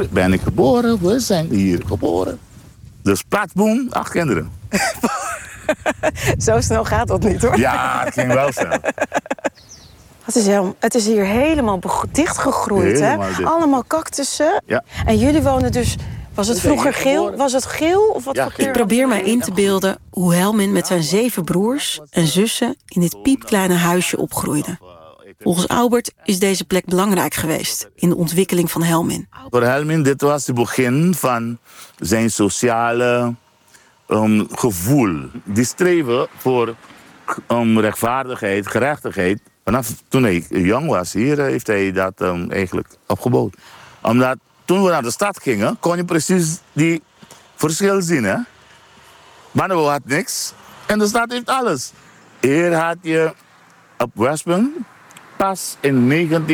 hier ben ik geboren, we zijn hier geboren. Dus platboom, 8 kinderen. Zo snel gaat dat niet, hoor. Ja, het ging wel snel. Het is hier helemaal dichtgegroeid, hè? Dicht. Allemaal cactussen. Ja. En jullie wonen dus... Was het vroeger geel? Was het geel? Of wat voor kleur? Ik probeer mij in te beelden hoe Helmin met zijn 7 broers en zussen in dit piepkleine huisje opgroeide. Volgens Albert is deze plek belangrijk geweest in de ontwikkeling van Helmin. Voor Helmin, dit was het begin van zijn sociale gevoel. Die streven voor rechtvaardigheid, gerechtigheid. Vanaf toen hij jong was hier, heeft hij dat eigenlijk opgebouwd. Omdat toen we naar de stad gingen, kon je precies die verschil zien. Hè? Banebo had niks en de stad heeft alles. Hier had je op Westpunt pas in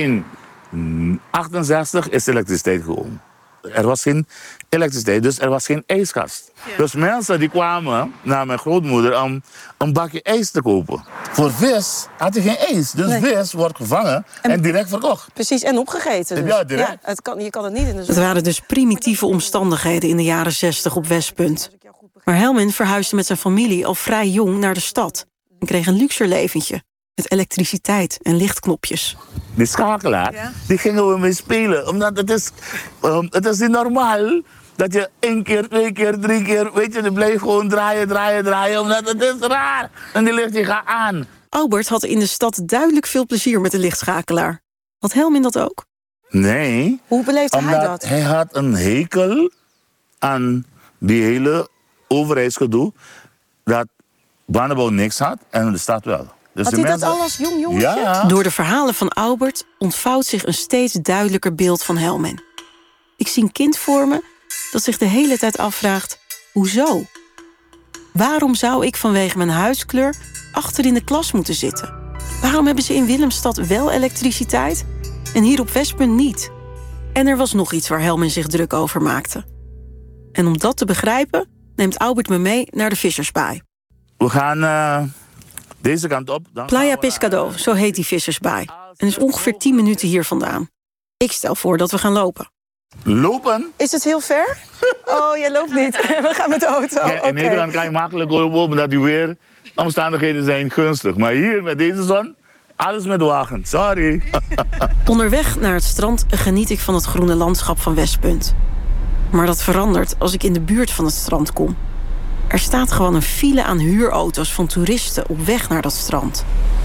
1968 is elektriciteit gekomen. Er was geen elektriciteit, dus er was geen ijskast. Ja. Dus mensen die kwamen naar mijn grootmoeder om een bakje ijs te kopen. Voor vis had je geen ijs, dus vis wordt gevangen en direct verkocht. Precies, en opgegeten. Dus. Ja, direct. Ja, je kan het niet in de zon. Het waren dus primitieve omstandigheden in de jaren 60 op Westpunt. Maar Helmin verhuisde met zijn familie al vrij jong naar de stad en kreeg een luxer leventje. Met elektriciteit en lichtknopjes. Die schakelaar, die gingen we mee spelen. Omdat het is niet normaal dat je 1 keer, 2 keer, 3 keer... Weet je, die blijft gewoon draaien. Omdat het is raar. En die licht die gaat aan. Albert had in de stad duidelijk veel plezier met de lichtschakelaar. Had Helmin dat ook? Nee. Hoe beleefde hij dat? Hij had een hekel aan die hele overheidsgedoe. Dat Banebo niks had en de stad wel. Dus had hij dat al als jong jongetje? Ja. Door de verhalen van Albert ontvouwt zich een steeds duidelijker beeld van Helmin. Ik zie een kind voor me dat zich de hele tijd afvraagt: hoezo? Waarom zou ik vanwege mijn huidskleur achter in de klas moeten zitten? Waarom hebben ze in Willemstad wel elektriciteit en hier op Westpunt niet? En er was nog iets waar Helmin zich druk over maakte. En om dat te begrijpen neemt Albert me mee naar de vissersbaai. We gaan deze kant op. Playa Pescado, zo heet die vissersbaai. En is ongeveer 10 minuten hier vandaan. Ik stel voor dat we gaan lopen. Lopen? Is het heel ver? Oh, jij loopt niet. We gaan met de auto. Ja, in Nederland kan je makkelijk lopen omdat die weeromstandigheden zijn gunstig. Maar hier met deze zon, alles met wagen. Sorry. Onderweg naar het strand geniet ik van het groene landschap van Westpunt. Maar dat verandert als ik in de buurt van het strand kom. Er staat gewoon een file aan huurauto's van toeristen op weg naar dat strand.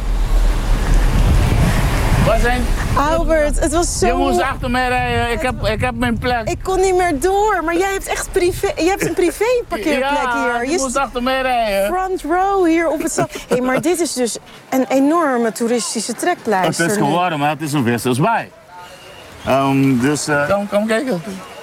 Waar zijn? Albert, het was zo... Je moest achter mij rijden. Ik heb mijn plek. Ik kon niet meer door, maar jij hebt echt je hebt een privé parkeerplek hier. Je moest achter mij rijden. Front row hier op het strand. Hey, maar dit is dus een enorme toeristische trekpleister. Het is geworden, maar het is een vissersbaai. Dus kom kijken.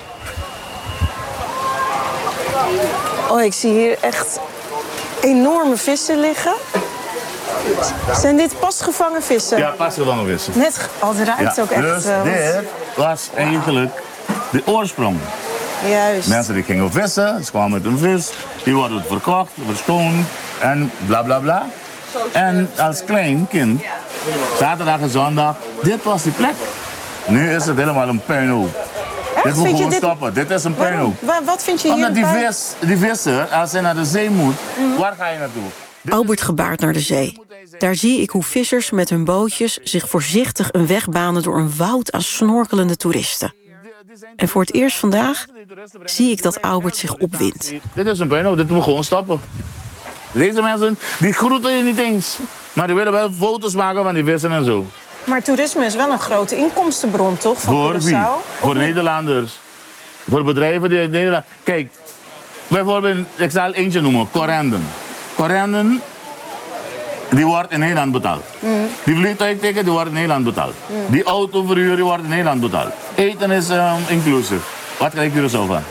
Oh, ik zie hier echt enorme vissen liggen. Zijn dit pasgevangen vissen? Ja, pasgevangen vissen. Net, het ruikt ook echt. Dus dit was eigenlijk de oorsprong. Juist. Mensen die gingen vissen, ze kwamen met een vis, die worden verkocht, verschoond en bla bla bla. En als klein kind, zaterdag en zondag, dit was die plek. Nu is het helemaal een puinhoop. Dit moet gewoon stoppen. Dit is een puinhoop. Wat vind je hier? Omdat die visser, als hij naar de zee moet, waar ga je naartoe? Albert gebaart naar de zee. Daar zie ik hoe vissers met hun bootjes zich voorzichtig een weg banen door een woud aan snorkelende toeristen. En voor het eerst vandaag zie ik dat Albert zich opwindt. Dit is een puinhoop, dit moet gewoon stoppen. Deze mensen, die groeten je niet eens. Maar die willen wel foto's maken van die vissen en zo. Maar toerisme is wel een grote inkomstenbron, toch? Van voor wie? Curaçao? Voor Nederlanders. Voor bedrijven die in Nederland... Kijk, bijvoorbeeld, ik zal eentje noemen, Corendon. Corendon, die wordt in Nederland betaald. Die vliegtuigticket, die wordt in Nederland betaald. Die autoverhuur, die wordt in Nederland betaald. Eten is inclusief. Wat krijg je er zo van?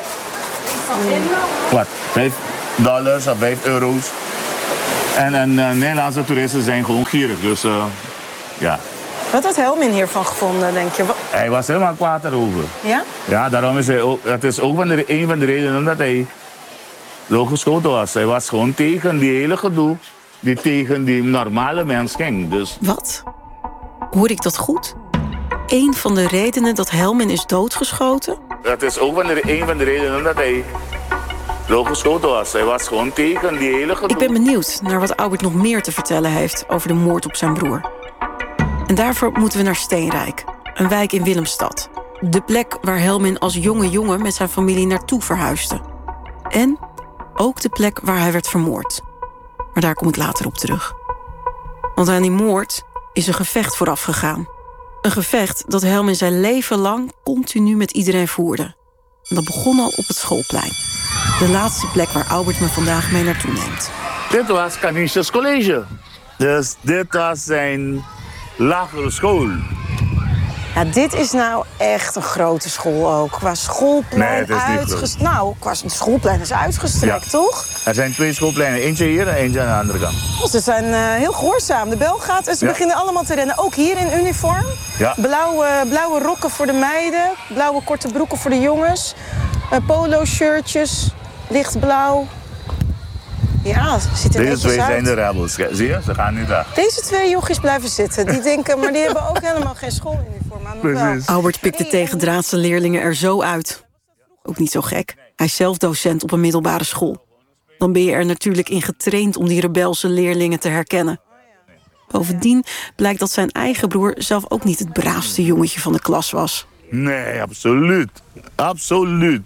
Wat? $5 of €5? En Nederlandse toeristen zijn gewoon gierig, dus ja. Wat had Helmin hiervan gevonden, denk je? Hij was helemaal kwaad erover. Ja? Ja, daarom is hij ook... Het is ook een van de redenen dat hij zo geschoten was. Hij was gewoon tegen die hele gedoe, die tegen die normale mens ging. Dus... Wat? Hoor ik dat goed? Eén van de redenen dat Helmin is doodgeschoten? dat is ook een van de redenen dat hij doodgeschoten was. Hij was gewoon tegen die hele gedoe. Ik ben benieuwd naar wat Albert nog meer te vertellen heeft over de moord op zijn broer. En daarvoor moeten we naar Steenrijk, een wijk in Willemstad. De plek waar Helmin als jonge jongen met zijn familie naartoe verhuisde. En ook de plek waar hij werd vermoord. Maar daar kom ik later op terug. Want aan die moord is een gevecht vooraf gegaan. Een gevecht dat Helmin zijn leven lang continu met iedereen voerde. En dat begon al op het schoolplein. De laatste plek waar Albert me vandaag mee naartoe neemt. Dit was Canisius College. Dus dit was zijn lagere school. Ja, dit is nou echt een grote school ook. Qua schoolplein Nee, het is niet groot. Nou, qua schoolplein is uitgestrekt, Ja. toch? Er zijn 2 schoolpleinen. Eentje hier en eentje aan de andere kant. Oh, ze zijn heel gehoorzaam. De bel gaat en ze Ja. beginnen allemaal te rennen. Ook hier in uniform. Ja. Blauwe rokken voor de meiden. Blauwe korte broeken voor de jongens. Polo-shirtjes. Lichtblauw. Ja, ze ziet er Deze netjes 2 uit. zijn de rebels. Kijk, zie je? Ze gaan niet weg. Deze 2 jochies blijven zitten. Die denken, maar die hebben ook helemaal geen schooluniform aan. Precies. Albert pikt de tegendraadse leerlingen er zo uit. Ook niet zo gek. Hij is zelf docent op een middelbare school. Dan ben je er natuurlijk in getraind om die rebelse leerlingen te herkennen. Bovendien blijkt dat zijn eigen broer zelf ook niet het braafste jongetje van de klas was. Nee, absoluut. Absoluut.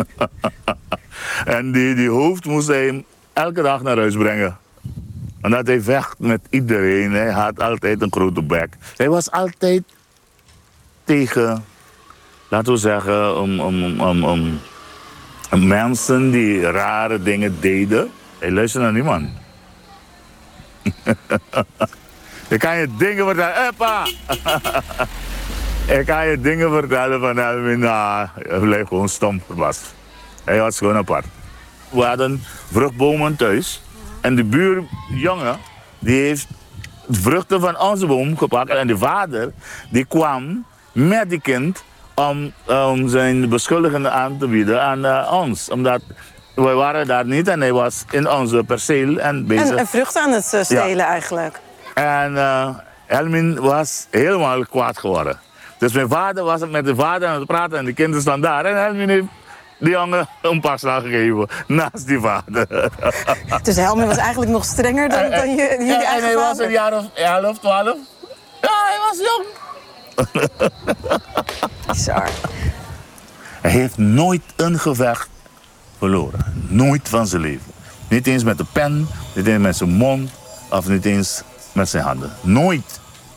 En die hoofd moest hij hem elke dag naar huis brengen. Omdat hij vecht met iedereen. Hij had altijd een grote bek. Hij was altijd tegen, laten we zeggen, om mensen die rare dingen deden. Hij luisterde naar niemand. Ik kan je dingen vertellen. Epa! Ik kan je dingen vertellen van Helmin. Hij bleef gewoon stom verbaasd. Hij was gewoon apart. We hadden vruchtbomen thuis. En de buurjongen die heeft vruchten van onze boom gepakt. En de vader die kwam met die kind om zijn beschuldigingen aan te bieden aan ons. Omdat wij waren daar niet en hij was in onze perceel en bezig. En vruchten aan het stelen eigenlijk. En Helmin was helemaal kwaad geworden. Dus mijn vader was met de vader aan het praten en de kinderen staan daar. En Helmin heeft die jongen een paar slagen gegeven naast die vader. Dus Helmin was eigenlijk nog strenger dan jullie eigen vader. En hij was een jaar of 11, 12. Ja, hij was jong. Bizar. Hij heeft nooit een gevecht verloren. Nooit van zijn leven. Niet eens met de pen, niet eens met zijn mond of niet eens met zijn handen. Nooit.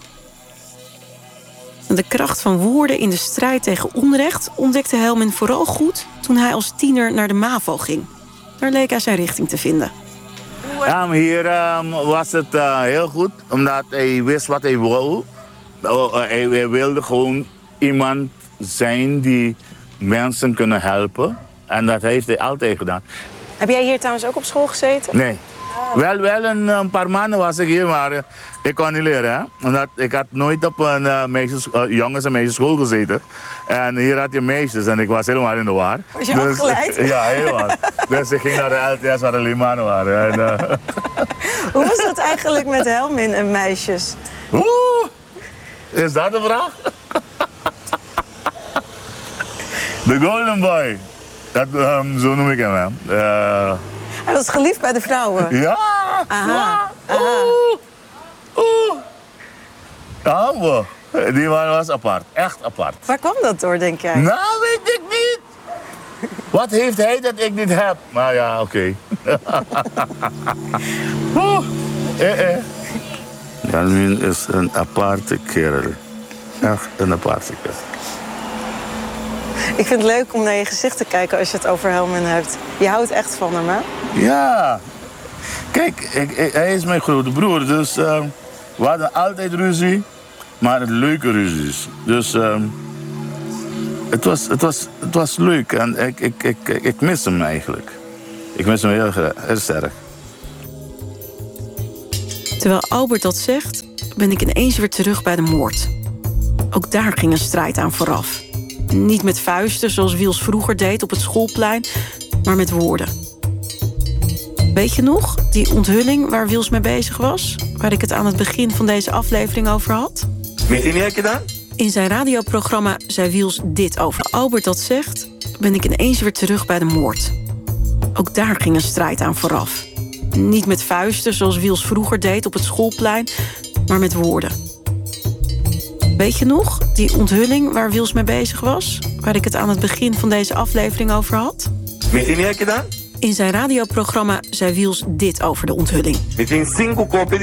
De kracht van woorden in de strijd tegen onrecht ontdekte Helmin vooral goed toen hij als tiener naar de MAVO ging. Daar leek hij zijn richting te vinden. Ja, maar hier was het heel goed, omdat hij wist wat hij wou. Hij wilde gewoon iemand zijn die mensen kunnen helpen. En dat heeft hij altijd gedaan. Heb jij hier trouwens ook op school gezeten? Nee. Wel een paar maanden was ik hier, maar ik kon niet leren. Hè? Omdat ik had nooit op een jongens- en meisjesschool gezeten. En hier had je meisjes en ik was helemaal in de war. Was je afgeleid? Ja, helemaal. Dus ik ging naar de LTS waar alleen mannen waren. En, Hoe was dat eigenlijk met Helmin en meisjes? Is dat de vraag? De Golden Boy. Dat, zo noem ik hem. Hè. Hij was geliefd bij de vrouwen. Ja! Aha. Ja, die man was apart. Echt apart. Waar kwam dat door, denk jij? Nou, weet ik niet. Wat heeft hij dat ik niet heb? Maar ja, oké. Helmin is een aparte kerel. Echt een aparte kerel. Ik vind het leuk om naar je gezicht te kijken als je het over Helmin hebt. Je houdt echt van hem, hè? Ja. Kijk, hij is mijn grote broer, dus we hadden altijd ruzie, maar leuke ruzies. Dus het was leuk en ik mis hem eigenlijk. Ik mis hem heel sterk. Terwijl Albert dat zegt, ben ik ineens weer terug bij de moord. Ook daar ging een strijd aan vooraf. Niet met vuisten, zoals Wiels vroeger deed op het schoolplein, maar met woorden. Weet je nog, die onthulling waar Wiels mee bezig was? Waar ik het aan het begin van deze aflevering over had? Weet je niet wat je gedaan? In zijn radioprogramma zei Wiels dit over. Albert dat zegt, ben ik ineens weer terug bij de moord. Ook daar ging een strijd aan vooraf. Niet met vuisten, zoals Wiels vroeger deed op het schoolplein, maar met woorden. Weet je nog, die onthulling waar Wiels mee bezig was? Waar ik het aan het begin van deze aflevering over had? Met wie heb je dan? In zijn radioprogramma zei Wiels dit over de onthulling. Met 5 copos